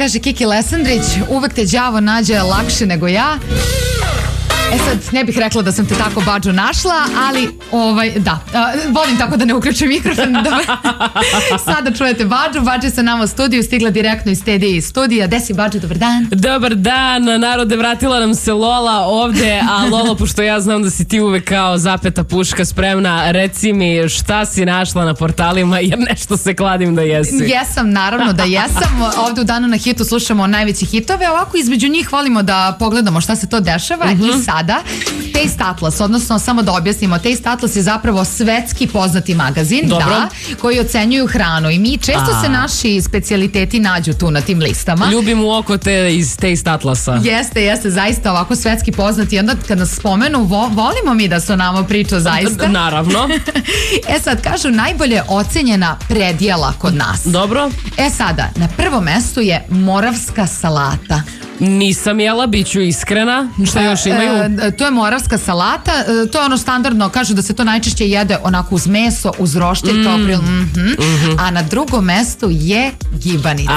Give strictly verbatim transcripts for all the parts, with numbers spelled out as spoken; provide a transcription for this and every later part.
kaže Kiki Lesandrić, uvek te đavo nađe lakše nego ja. E sad, ne bih rekla da sam te tako, Bađo, našla, ali, ovaj, da, uh, volim tako da ne uključim mikrofon. Sada čujete Bađu, Bađa je sa nama u studiju, stigla direktno iz T D I studija. Gde si, Bađo, dobar dan? Dobar dan, narode, vratila nam se Lola ovde, a Lolo, pošto ja znam da si ti uvek kao zapeta puška spremna, reci mi šta si našla na portalima, jer nešto se kladim da jesi. Jesam, naravno da jesam. Ovde u Danu na hitu slušamo najveće hitove, ovako između njih volimo da pogledamo šta se to dešava. Mm-hmm. I sad Sada, Taste Atlas, odnosno samo da objasnimo, Taste Atlas je zapravo svetski poznati magazin, da, koji ocenjuju hranu i mi često A. se naši specijaliteti nađu tu na tim listama. Ljubim u oko te iz Taste Atlasa. Jeste, jeste, zaista ovako svetski poznati i onda kad nas spomenu, vo, volimo mi da su nama priča zaista. Naravno. E sad, kažu najbolje ocenjena predjela kod nas. Dobro. E sada, na prvom mestu je moravska salata. Nisam jela, bit ću iskrena. Šta još imaju? E, e, to je moravska salata, e, to je ono standardno, kažu da se to najčešće jede onako uz meso, uz roštilj, mm. topril, mm-hmm. mm-hmm. a na drugom mestu je gibanica.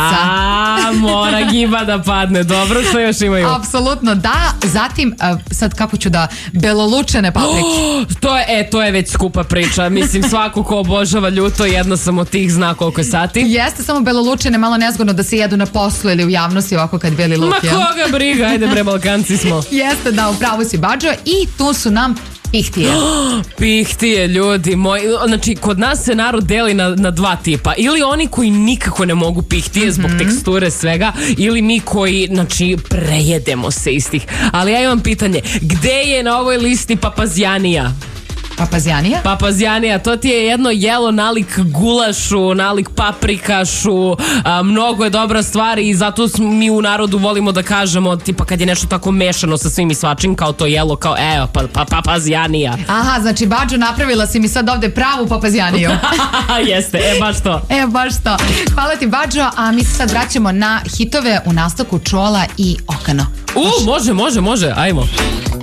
A, mora giba da padne, dobro, što još imaju? Apsolutno da, zatim, e, sad kako ću da, belolučene paprike. Oh, to je, e, to je već skupa priča, mislim svako ko obožava ljuto, jedna sam od tih, zna koliko je sati. Jeste, samo belolučene, malo nezgodno da se jedu na poslu ili u javnosti ovako kad beli luk je. Koga briga, ajde bre, Balkanci smo. Jeste, da, upravo si, Bađo. I tu su nam pihtije. Pihtije, ljudi moji. Znači, kod nas se narod deli na, na dva tipa. Ili oni koji nikako ne mogu pihtije mm-hmm. zbog teksture svega, ili mi koji, znači, prejedemo se istih. Ali ja imam pitanje, gde je na ovoj listi papazjanija? Papazjanija? Papazjanija, to ti je jedno jelo nalik gulašu, nalik paprikašu, a, mnogo je dobra stvar i zato mi u narodu volimo da kažemo, tipa kad je nešto tako mešano sa svim i svačim, kao to jelo, kao evo, pa, pa, papazjanija. Aha, znači Bađo, napravila si mi sad ovde pravu papazjaniju. Jeste, e baš to. E baš to. Hvala ti, Bađo, a mi se sad vraćamo na hitove u nastavku Čola i Okano. U, može, može, može, ajmo.